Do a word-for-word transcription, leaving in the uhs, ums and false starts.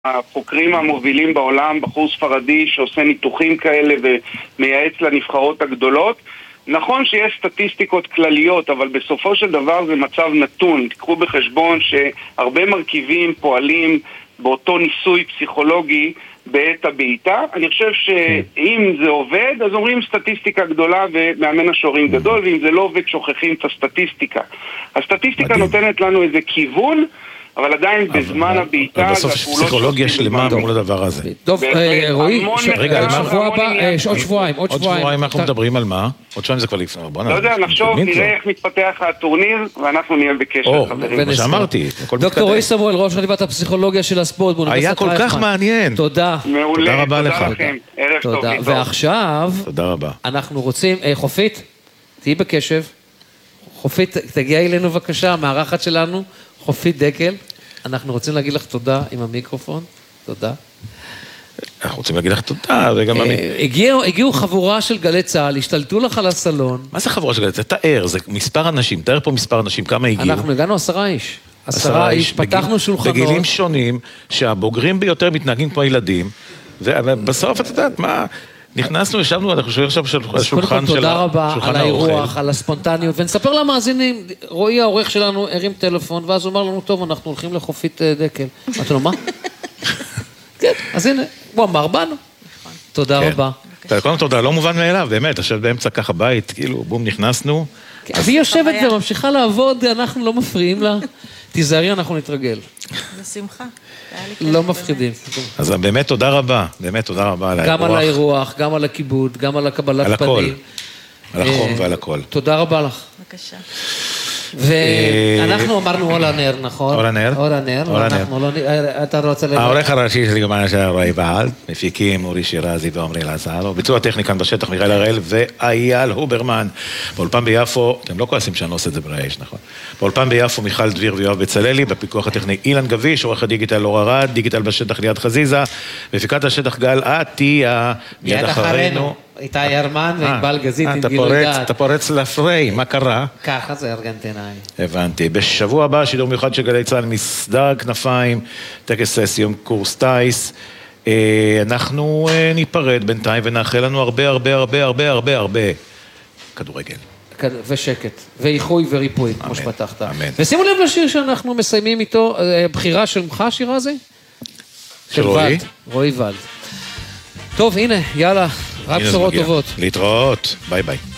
החוקרים המובילים בעולם, בחור ספרדי שעושה ניתוחים כאלה ומייעץ לנבחרות הגדולות. נכון שיש סטטיסטיקות כלליות, אבל בסופו של דבר זה מצב נתון. תקחו בחשבון שהרבה מרכיבים פועלים באותו ניסוי פסיכולוגי בעת הבעיטה. אני חושב שאם זה עובד, אז אומרים סטטיסטיקה גדולה ומאמן השוערים גדול, ואם זה לא עובד, שוכחים את הסטטיסטיקה. הסטטיסטיקה נותנת לנו איזה כיוון, אבל עדיין בזמן הבעיטה... בסוף יש פסיכולוגיה שלמה מול הדבר הזה. טוב, רועי, רגע, שבוע הבא, עוד שבועיים, עוד עוד שבועיים אנחנו מדברים על מה? עוד שבועיים זה כבר לפני. לא יודע, נחשוב, נראה איך מתפתח הטורניר, ואנחנו נהיה בקשר, חברים. כמו שאמרתי, דוקטור רועי סמואל, ראש חטיבת הפסיכולוגיה של הספורט. היה כל כך מעניין. תודה. מעולה, תודה רבה לך. ערב טוב. ועכשיו, תודה רבה. אנחנו רוצים, חופית, תהי בקשב. חופית, תגיע אלינו בבקשה, המארחת שלנו, חופית דקל. אנחנו רוצים להגיד לך תודה עם המיקרופון. תודה. אנחנו רוצים להגיד לך תודה, וגם... הגיעו חבורה של גלי צהל, השתלטו לך על הסלון. מה זה חבורה של גלי צהל? תאר, זה מספר אנשים, תאר פה מספר אנשים, כמה הגיעו? אנחנו הגענו עשרה איש. עשרה איש, פתחנו שולחנות. בגילים שונים, שהבוגרים ביותר מתנהגים כמו ילדים, ובסוף, את יודעת, מה... נכנסנו, ישבנו, אנחנו שואלים עכשיו על שולחן של... תודה רבה על האירוח, על הספונטניות, ונספר למאזינים, רועי העורך שלנו הרים טלפון, ואז הוא אמר לנו, טוב, אנחנו הולכים לחופית דקל. אמרתי לו, מה? כן, אז הנה, הוא אמר בנו. תודה רבה. קודם תודה, לא מובן מאליו, באמת, עכשיו באמצע ככה בית, כאילו, בום, נכנסנו. והיא יושבת וממשיכה לעבוד, אנחנו לא מפריעים לה. תיזהרי, אנחנו נתרגל. בשמחה. לא מפחידים. אז באמת תודה רבה, באמת תודה רבה על האירוח. גם על האירוח, גם על הכיבוד, גם על הקבלת פנים. על החום ועל הכל. תודה רבה לך. בבקשה. ואנחנו אמרנו אולה נר, נכון? אולה נר. אולה נר. אתה רוצה לדבר? העורך הראשי שלי גם אנשי רועי ולד, מפיקים אורי שירזי ועומרי אלעזר, ביצוע טכני כאן בשטח מיכאל הראל ואייל הוברמן. באולפן ביפו, אתם לא כועסים שאני לא עושה את זה ברעש, נכון? באולפן ביפו מיכל דביר ויואב בצללי, בפיקוח הטכני אילן גביש, עורך הדיגיטל אור ארד, דיגיטל בשטח ליד חזיזה, מפיקת השטח גל עטיה, מיד אחרינו. איתי ירמן וענבל גזית עם גילוי דעת. אתה פורץ לפריי, מה קרה? ככה זה ארגנטינאי. הבנתי. בשבוע הבא, שידור מיוחד של גלי צהל, מסדר כנפיים, טקס סיום קורס טייס. אנחנו ניפרד בינתיים ונאחל לנו הרבה הרבה הרבה הרבה הרבה הרבה כדורגל. ושקט, ואיחוי וריפוי, כמו שפתחת. ושימו לב לשיר שאנחנו מסיימים איתו, בחירה של ממך, השיר הזה? של רועי? רועי ולד. טוב, הנה, יאללה. רק בשורות טובות. להתראות, ביי ביי.